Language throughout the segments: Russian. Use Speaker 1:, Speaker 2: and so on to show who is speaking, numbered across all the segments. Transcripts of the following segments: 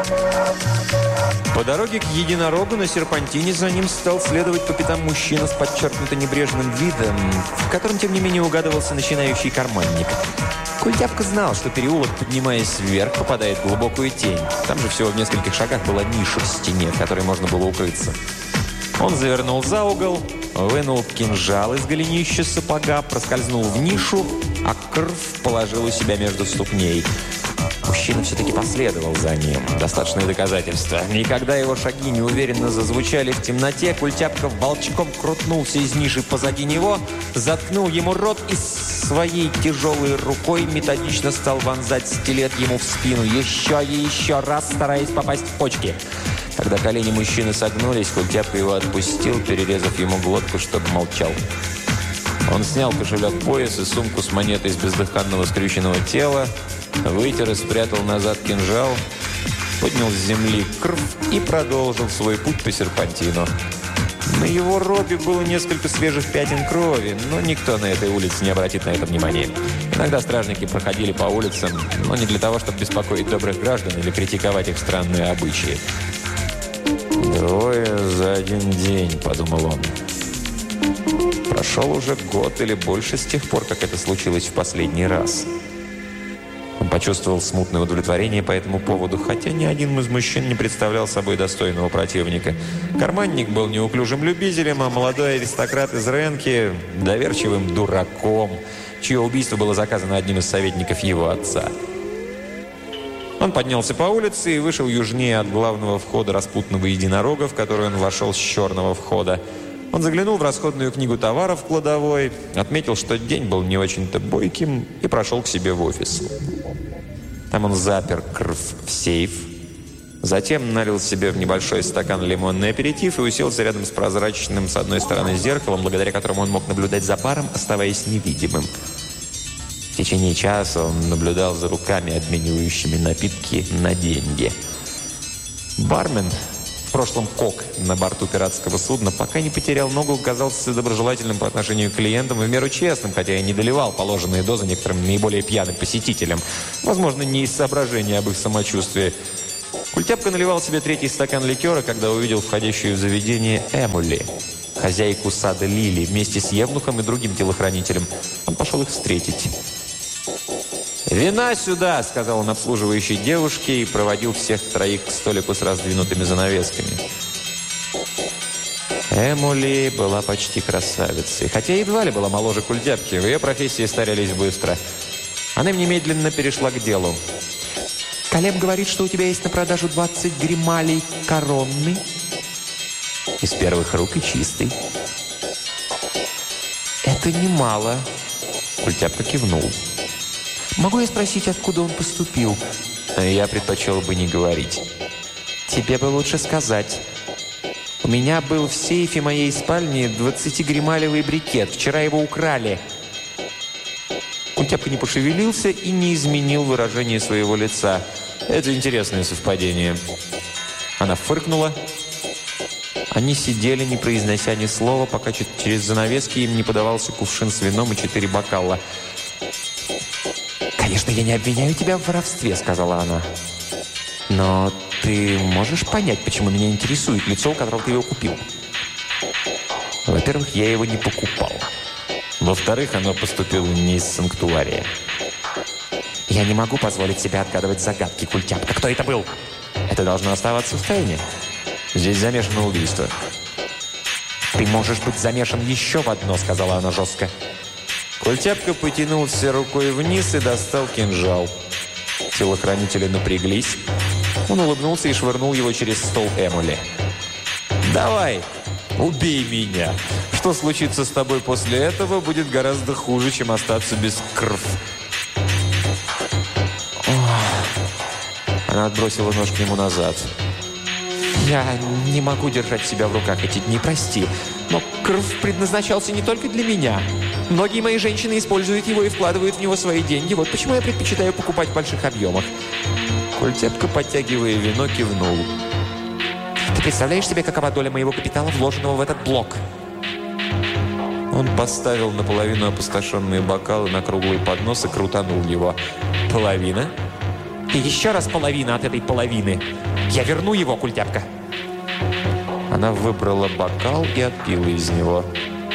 Speaker 1: По дороге к единорогу на серпантине за ним стал следовать по пятам мужчина с подчеркнуто небрежным видом, в котором, тем не менее, угадывался начинающий карманник. Культяпка знал, что переулок, поднимаясь вверх, попадает в глубокую тень. Там же всего в нескольких шагах была ниша в стене, в которой можно было укрыться. Он завернул за угол, вынул кинжал из голенища сапога, проскользнул в нишу, а кровь положил у себя между ступней. Мужчина все-таки последовал за ним. Достаточные доказательства. И когда его шаги неуверенно зазвучали в темноте, Культяпка волчком крутнулся из ниши позади него, заткнул ему рот и своей тяжелой рукой методично стал вонзать стилет ему в спину. Еще и еще раз, стараясь попасть в почки. Когда колени мужчины согнулись, Культяпка его отпустил, перерезав ему глотку, чтобы молчал. Он снял кошелек-пояс и сумку с монетой из бездыханного скрюченного тела, вытер и спрятал назад кинжал, поднял с земли кровь и продолжил свой путь по серпантину. На его робе было несколько свежих пятен крови, но никто на этой улице не обратит на это внимания. Иногда стражники проходили по улицам, но не для того, чтобы беспокоить добрых граждан или критиковать их странные обычаи. «Двое за один день», — подумал он. Прошел уже год или больше с тех пор, как это случилось в последний раз. Он почувствовал смутное удовлетворение по этому поводу, хотя ни один из мужчин не представлял собой достойного противника. Карманник был неуклюжим любителем, а молодой аристократ из Ренки – доверчивым дураком, чье убийство было заказано одним из советников его отца. Он поднялся по улице и вышел южнее от главного входа распутного единорога, в который он вошел с черного входа. Он заглянул в расходную книгу товаров в кладовой, отметил, что день был не очень-то бойким, и прошел к себе в офис. Там он запер кровь в сейф, затем налил себе в небольшой стакан лимонный аперитив и уселся рядом с прозрачным с одной стороны зеркалом, благодаря которому он мог наблюдать за баром, оставаясь невидимым. В течение часа он наблюдал за руками, обменивающими напитки на деньги. Бармен, в прошлом кок на борту пиратского судна, пока не потерял ногу, казался доброжелательным по отношению к клиентам и в меру честным, хотя и не доливал положенные дозы некоторым наиболее пьяным посетителям. Возможно, не из соображения об их самочувствии. Культяпка наливал себе третий стакан ликера, когда увидел входящую в заведение Эмули, хозяйку сада Лили, вместе с евнухом и другим телохранителем. Он пошел их встретить. «Вина сюда!» – сказал он обслуживающей девушке и проводил всех троих к столику с раздвинутыми занавесками. Эмули была почти красавицей, хотя едва ли была моложе Культяпки. В ее профессии старялись быстро. Она немедленно перешла к делу. «Калеб говорит, что у тебя есть на продажу 20 грималей коронны. Из первых рук и чистый». «Это немало». Культяпка кивнул. «Могу я спросить, откуда он поступил?» «Я предпочел бы не говорить». «Тебе бы лучше сказать. У меня был в сейфе моей спальни 20-грималевый брикет. Вчера его украли». Культяпка не пошевелился и не изменил выражение своего лица. «Это интересное совпадение». Она фыркнула. Они сидели, не произнося ни слова, пока через занавески им не подавался кувшин с вином и 4 бокала. «Конечно, я не обвиняю тебя в воровстве», — сказала она. «Но ты можешь понять, почему меня интересует лицо, у которого ты его купил?» «Во-первых, я его не покупал. Во-вторых, оно поступило не из санктуария». «Я не могу позволить себе отгадывать загадки, Культяпка. Кто это был?» «Это должно оставаться в тайне. Здесь замешано убийство». «Ты можешь быть замешан еще в одно», — сказала она жестко. Культяпка потянулся рукой вниз и достал кинжал. Телохранители напряглись. Он улыбнулся и швырнул его через стол Эмули. «Давай, убей меня. Что случится с тобой после этого, будет гораздо хуже, чем остаться без крови». Она отбросила нож к нему назад. «Я не могу держать себя в руках эти дни, прости. Но кровь предназначался не только для меня. Многие мои женщины используют его и вкладывают в него свои деньги. Вот почему я предпочитаю покупать в больших объемах». Культяпка, подтягивая вино, кивнул. «Ты представляешь себе, какова доля моего капитала, вложенного в этот блок?» Он поставил наполовину опустошенные бокалы на круглый поднос и крутанул его. «Половина? И еще раз половина от этой половины. Я верну его, культяпка. Она выбрала бокал и отпила из него.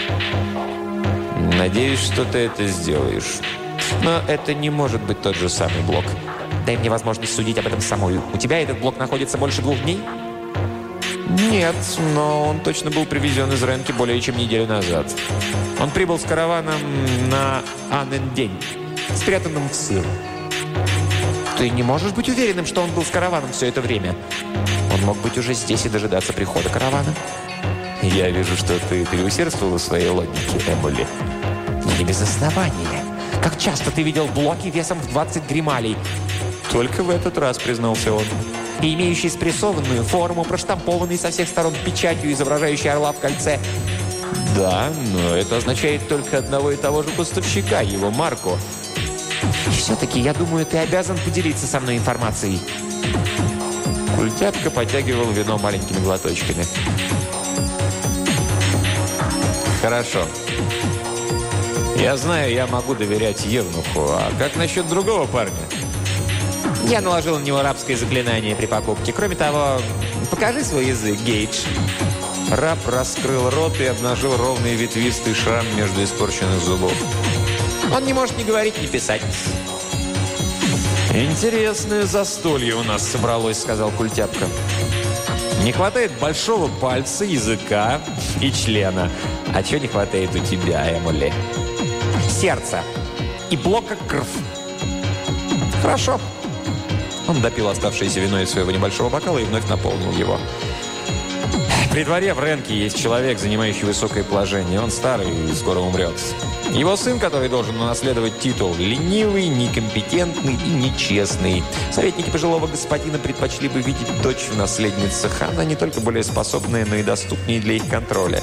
Speaker 1: Надеюсь, что ты это сделаешь. Но это не может быть тот же самый блок. Дай мне возможность судить об этом самой. У тебя этот блок находится больше 2 дней? Нет, но он точно был привезен из Ренки более чем неделю назад. Он прибыл с караваном на Аннен-день, спрятанным в сыр. Ты не можешь быть уверенным, что он был с караваном все это время? Он мог быть уже здесь и дожидаться прихода каравана. Я вижу, что ты переусердствовала в своей логике, Эмили. Но не без основания. Как часто ты видел блоки весом в 20 грималей? Только в этот раз, признался он. И имеющий спрессованную форму, проштампованный со всех сторон печатью, изображающей орла в кольце. Да, но это означает только одного и того же поставщика, его марку. И все-таки, я думаю, ты обязан поделиться со мной информацией. Культяпка потягивал вино маленькими глоточками. Хорошо. Я знаю, я могу доверять Евнуху. А как насчет другого парня? Я наложил на него рабское заклинание при покупке. Кроме того, покажи свой язык, Гейдж. Раб раскрыл рот и обнажил ровный ветвистый шрам между испорченных зубов. Он не может ни говорить, ни писать. «Интересное застолье у нас собралось», — сказал Культяпка. «Не хватает большого пальца, языка и члена. А чего не хватает у тебя, Эмили?» «Сердца и блока крв». «Хорошо». Он допил оставшееся вино из своего небольшого бокала и вновь наполнил его. При дворе в Ренке есть человек, занимающий высокое положение. Он старый и скоро умрет. Его сын, который должен унаследовать титул, ленивый, некомпетентный и нечестный. Советники пожилого господина предпочли бы видеть дочь в наследницах. Она не только более способная, но и доступнее для их контроля.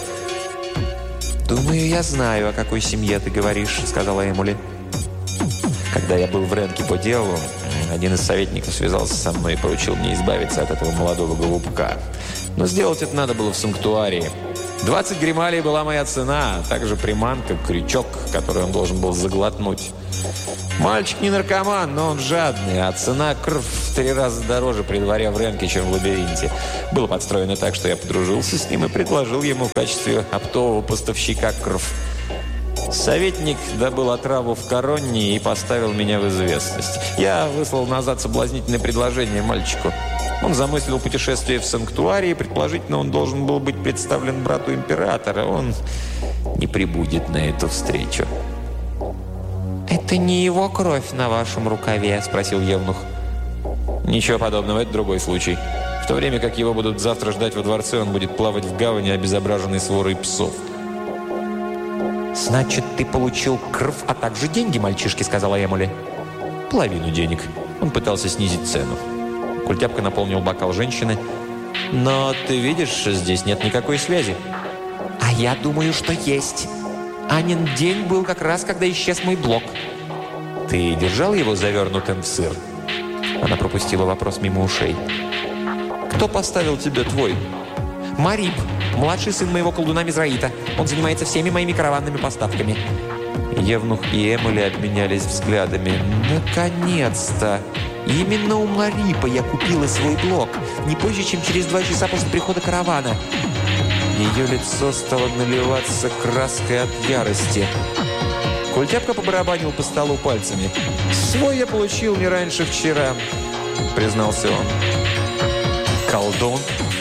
Speaker 1: «Думаю, я знаю, о какой семье ты говоришь», — сказала Эмили. Когда я был в Ренке по делу, один из советников связался со мной и поручил мне избавиться от этого молодого голубка. Но сделать это надо было в санктуарии. 20 грималей была моя цена, а также приманка, крючок, который он должен был заглотнуть. Мальчик не наркоман, но он жадный, а цена крв в 3 раза дороже при дворе в Ренке, чем в лабиринте. Было подстроено так, что я подружился с ним и предложил ему в качестве оптового поставщика крв. Советник добыл отраву в Коронне и поставил меня в известность. Я выслал назад соблазнительное предложение мальчику. Он замыслил путешествие в санктуарий, и предположительно он должен был быть представлен брату императора. Он не прибудет на эту встречу. «Это не его кровь на вашем рукаве?» – спросил Евнух. «Ничего подобного, это другой случай. В то время как его будут завтра ждать во дворце, он будет плавать в гавани, обезображенный сворой псов». «Значит, ты получил крв, а также деньги, мальчишки», – сказала Эмили. «Половину денег». Он пытался снизить цену. Культяпка наполнил бокал женщины. «Но ты видишь, здесь нет никакой связи». «А я думаю, что есть. Анин день был как раз, когда исчез мой блок». «Ты держал его завернутым в сыр?» Она пропустила вопрос мимо ушей. «Кто поставил тебе твой?» «Марип, младший сын моего колдуна Мизраита. Он занимается всеми моими караванными поставками». Евнух и Эмили обменялись взглядами. «Наконец-то! Именно у Марипа я купила свой блок. Не позже, чем через 2 часа после прихода каравана». Ее лицо стало наливаться краской от ярости. Культяпка побарабанил по столу пальцами. «Свой я получил не раньше вчера», — признался он. «Колдун?»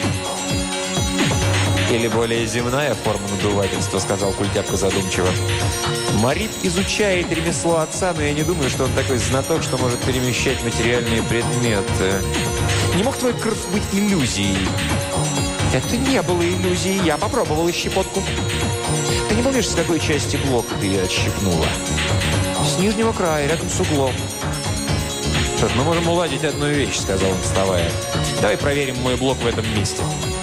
Speaker 1: «Или более земная форма надувательства», — сказал Культяпка задумчиво. «Марип изучает ремесло отца, но я не думаю, что он такой знаток, что может перемещать материальные предметы. Не мог твой крв быть иллюзией?» «Это не было иллюзией. Я попробовала щепотку». «Ты не помнишь, с какой части блока ты ее отщипнула?» «С нижнего края, рядом с углом». «Что ж, мы можем уладить одну вещь», — сказал он, вставая. «Давай проверим мой блок в этом месте».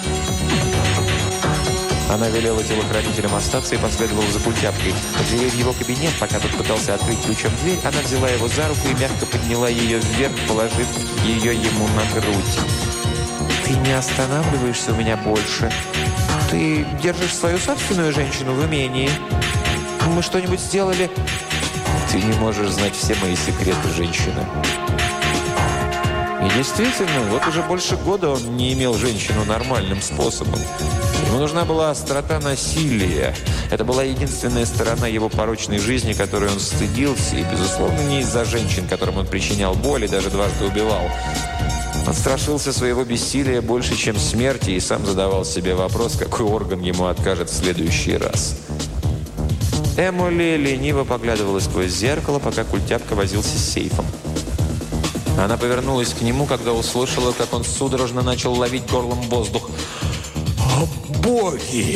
Speaker 1: Она велела телохранителям остаться и последовала за Культяпкой. Подвели в его кабинет, пока тот пытался открыть ключом дверь, она взяла его за руку и мягко подняла ее вверх, положив ее ему на грудь. «Ты не останавливаешься у меня больше. Ты держишь свою собственную женщину в имении. Мы что-нибудь сделали?» «Ты не можешь знать все мои секреты, женщина». Действительно, вот уже больше года он не имел женщину нормальным способом. Ему нужна была острота насилия. Это была единственная сторона его порочной жизни, которой он стыдился, и, безусловно, не из-за женщин, которым он причинял боль и даже дважды убивал. Он страшился своего бессилия больше, чем смерти, и сам задавал себе вопрос, какой орган ему откажет в следующий раз. Эмили лениво поглядывала сквозь зеркало, пока культяпка возился с сейфом. Она повернулась к нему, когда услышала, как он судорожно начал ловить горлом воздух. «О, боги!»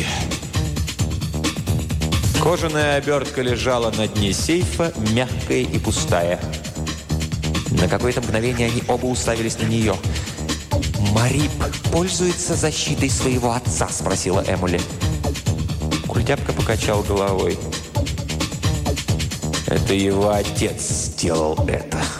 Speaker 1: Кожаная обертка лежала на дне сейфа, мягкая и пустая. На какое-то мгновение они оба уставились на нее. «Марип пользуется защитой своего отца?» – спросила Эмили. Культяпка покачал головой. «Это его отец сделал это».